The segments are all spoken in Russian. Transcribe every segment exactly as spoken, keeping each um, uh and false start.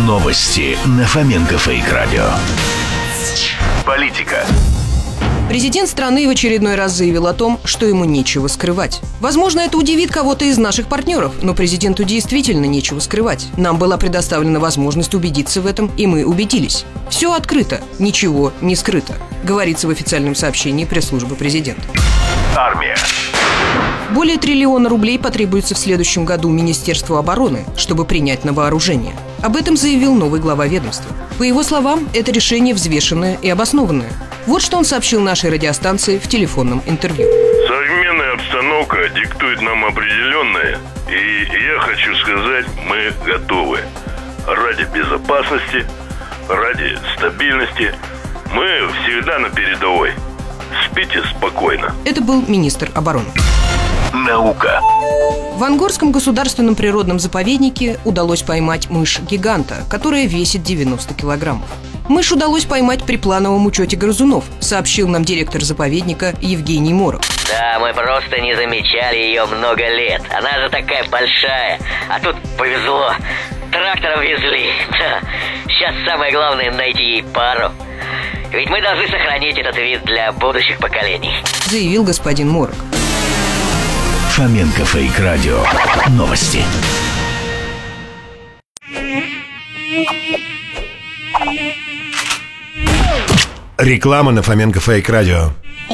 Новости на Фоменко Фейк Радио. Политика. Президент страны в очередной раз заявил о том, что ему нечего скрывать. Возможно, это удивит кого-то из наших партнеров, но президенту действительно нечего скрывать. Нам была предоставлена возможность убедиться в этом, и мы убедились. Все открыто, ничего не скрыто, говорится в официальном сообщении пресс-службы президента. Армия. Более триллиона рублей потребуется в следующем году Министерству обороны, чтобы принять на вооружение. Об этом заявил новый глава ведомства. По его словам, это решение взвешенное и обоснованное. Вот что он сообщил нашей радиостанции в телефонном интервью. Современная обстановка диктует нам определенное, и я хочу сказать, мы готовы. Ради безопасности, ради стабильности мы всегда на передовой. Спите спокойно. Это был министр обороны. Наука. В Ангорском государственном природном заповеднике удалось поймать мышь-гиганта, которая весит девяносто килограммов. Мышь удалось поймать при плановом учете грызунов, сообщил нам директор заповедника Евгений Морок. Да, мы просто не замечали ее много лет. Она же такая большая. А тут повезло. Трактором везли. Сейчас самое главное найти ей пару. Ведь мы должны сохранить этот вид для будущих поколений, заявил господин Морок. Фоменко Фейк Радио. Новости. Реклама на Фоменко Фейк Радио.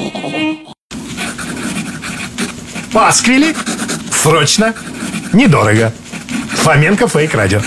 Пасквили? Срочно? Недорого. Фоменко Фейк Радио.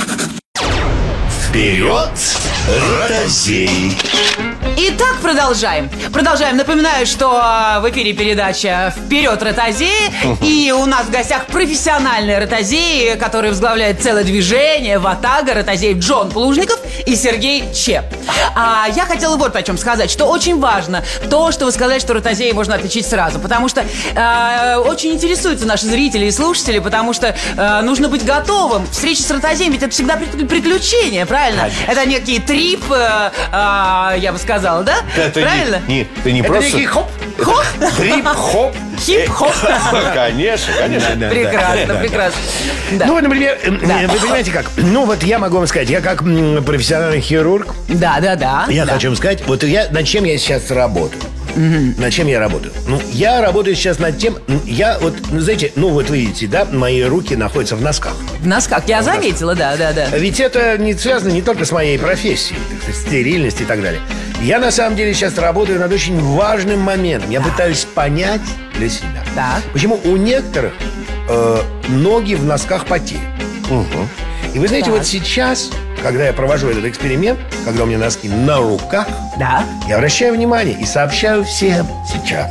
Вперед, ротозей! Итак, продолжаем. Продолжаем. Напоминаю, что в эфире передача «Вперед, ротозеи». И у нас в гостях профессиональные ротозеи, которые возглавляют целое движение ватага ротозеев Джон Плужников и Сергей Че. А я хотела вот о чем сказать, что очень важно то, что вы сказали, что ротозеи можно отличить сразу. Потому что э, очень интересуются наши зрители и слушатели, потому что э, нужно быть готовым. Встреча с ротозеем, ведь это всегда приключение, правильно? Конечно. Это некий трип, э, э, я бы сказала. Да? Это правильно? Не, не, это не Это просто... некий хоп. Хоп? Трип-хоп. Хип-хоп. Конечно, конечно. Прекрасно, прекрасно. Да. Ну, например, э, Да. вы понимаете как? Ну, вот я могу вам сказать, я как м, профессиональный хирург, Да, да, да. я да. хочу вам сказать, вот я над чем я сейчас работаю. Над чем я работаю? Ну, я работаю сейчас над тем, м, я вот, ну, знаете, ну вот вы видите, да, мои руки находятся в носках. В носках. Я заметила, да, да, да. Ведь это не связано не только с моей профессией, так сказать, стерильность и так далее. Я на самом деле сейчас работаю над очень важным моментом. Я пытаюсь понять для себя, Так. почему у некоторых э, ноги в носках потеют. И вы знаете, Так. вот сейчас, когда я провожу этот эксперимент, когда у меня носки на руках, Да. я обращаю внимание и сообщаю всем сейчас.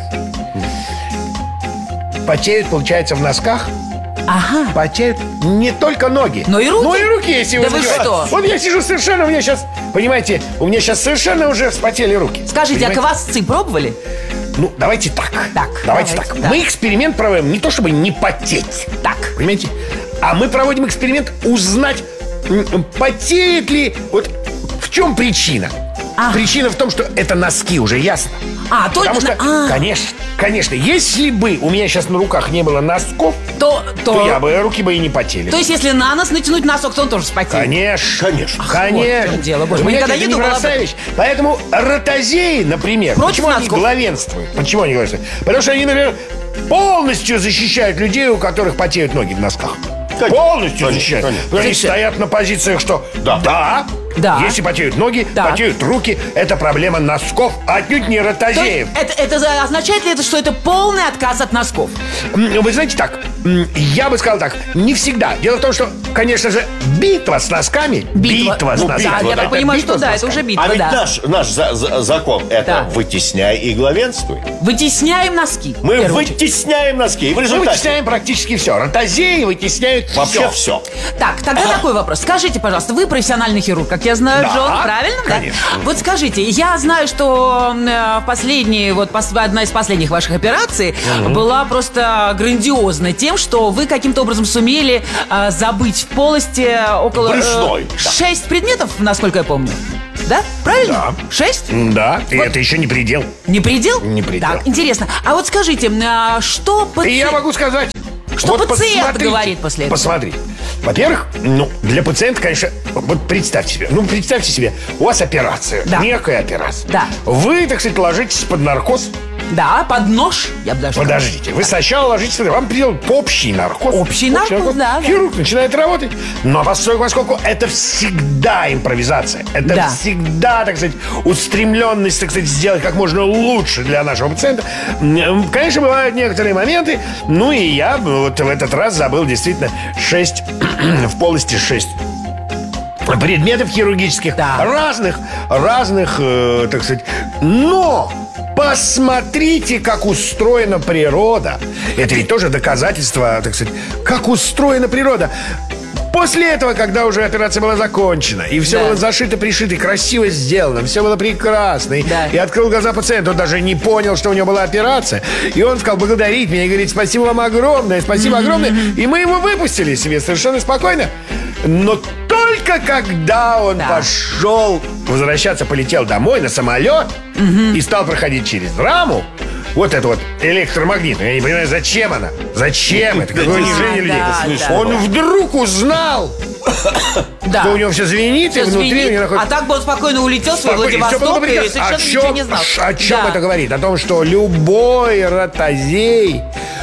Потеют, получается, в носках. Ага. Потеют не только ноги, Но и руки? но и руки, если Да вы вы заметили. что? Вот я сижу совершенно, у меня сейчас, понимаете, у меня сейчас совершенно уже вспотели руки. Скажите, Понимаете? а квасцы пробовали? Ну, давайте так. Так, Давайте, давайте, так. да. Мы эксперимент проводим не то, чтобы не потеть. Так. Понимаете? А мы проводим эксперимент узнать, м, потеет ли, вот в чем причина. А. Причина в том, что это носки, уже ясно. А, только Потому что, на- а. конечно, конечно, если бы у меня сейчас на руках не было носков, То, то... то я бы, руки бы и не потели. То есть, если на нос натянуть носок, то он тоже спотеет. Конечно, конечно, Ах, конечно. вот в чем дело, боже, Вы мы понимаете, никогда не это думали об непростая этом. вещь. Поэтому ротозеи, например, Против почему они носков. главенствуют? Почему они главенствуют? Потому что они, например, полностью защищают людей, у которых потеют ноги в носках. Полностью конечно, защищают. конечно. Потому что Они Слушайте. стоят на позициях, что да, да, Да. если потеют ноги, Да. потеют руки, это проблема носков, а отнюдь не То есть, ротозеев. это, это за- означает ли это, что это полный отказ от носков? М, Вы знаете так, м, я бы сказал так, не всегда. Дело в том, что, конечно же, битва с носками, Битва. битва, с Ну, носками. да, я так это понимаю, битва что с да, это носками. уже битва, А ведь да. наш, наш за- за- закон это Да. вытесняй и главенствуй. Вытесняем носки. в Мы первую очередь. вытесняем носки. И в Мы результате вытесняем практически все. Ротозеи вытесняют вообще все. все. Так, тогда такой вопрос. Скажите, пожалуйста, вы профессиональный хирург, как я знаю, Да, Джон, правильно? Да? конечно. Вот скажите, я знаю, что э, последние, вот пос- одна из последних ваших операций была просто грандиозна тем, что вы каким-то образом сумели э, забыть в полости около Брюшной, да. шесть предметов, насколько я помню. Да? Правильно? Да. Шесть? Да, и Вот. это еще не предел. Не предел? Не предел. Так, интересно. А вот скажите, а что И я паци- могу сказать... Что пациент посмотрите, говорит после этого? Посмотри. Во-первых, ну, для пациента, конечно, вот представьте себе, ну, представьте себе, у вас операция, Да. некая операция. Да. Вы, так сказать, ложитесь под наркоз. Да, под нож, я бы даже сказала. Подождите, вы сначала ложитесь, вам делают общий наркоз. Общий наркоз, да, да. Хирург начинает работать. Но поскольку, поскольку это всегда импровизация, это Да. всегда, так сказать, устремленность, так сказать, сделать как можно лучше для нашего пациента. М, Конечно, бывают некоторые моменты. Ну и я вот в этот раз забыл действительно шесть в полости шесть предметов хирургических, Да. разных, разных, э, так сказать. Но посмотрите, как устроена природа. Это ведь тоже доказательство, так сказать, как устроена природа. После этого, когда уже операция была закончена, и все Да. было зашито, пришито, и красиво сделано, все было прекрасно, и, Да. и открыл глаза пациент, он даже не понял, что у него была операция, и он стал благодарить меня и говорить: спасибо вам огромное, спасибо огромное, и мы его выпустили себе совершенно спокойно. Но только когда он Да. пошел возвращаться, полетел домой на самолет и стал проходить через раму, вот это вот электромагнитная, я не понимаю, зачем она? Зачем это? Какое унижение людей. да, да. Он вдруг узнал, Да. что у него все звенит, и Всё внутри звенит, у него находится... а так бы он спокойно улетел в свой Спокойно, всё было Владивосток и прекрасно. совершенно О ничего чем- не знал. О чем Да. это говорит? О том, что любой ротозей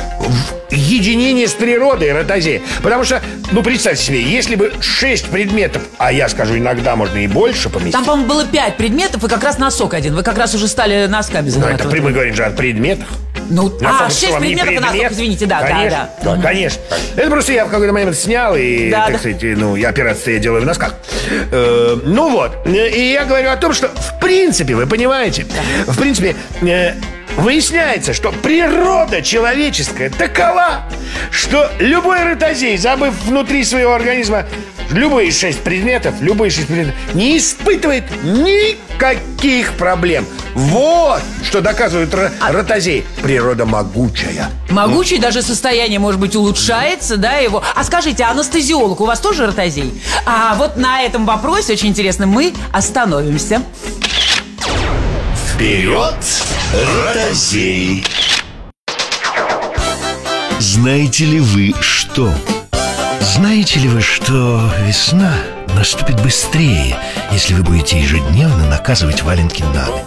в единение с природой ротозея. Потому что, ну, представьте себе, если бы шесть предметов, а я скажу, иногда можно и больше поместить. Там, по-моему, было пять предметов, и как раз носок один. Вы как раз уже стали носками Ну, заниматься. это при- мы говорим же о предметах. Ну, а, Носок, шесть что вам, не предметов и носок, предмет? извините, да, конечно, да, да. да, конечно. Это просто я в какой-то момент снял, и, Да, так да. сказать, ну, и операцию я делаю в носках. Э, ну вот, и я говорю о том, что, в принципе, вы понимаете, в принципе, э, выясняется, что природа человеческая такова, что любой ротозей, забыв внутри своего организма любые шесть предметов, любые шесть предметов, не испытывает никаких проблем. Вот что доказывает ро- ротозей. Природа могучая. Могучий, даже состояние, может быть, улучшается, да, его. А скажите, а анестезиолог у вас тоже ротозей? А вот на этом вопросе, очень интересно, мы остановимся. Вперед, ротозей! Знаете ли вы что? Знаете ли вы, что весна наступит быстрее, если вы будете ежедневно наказывать валенки на дом?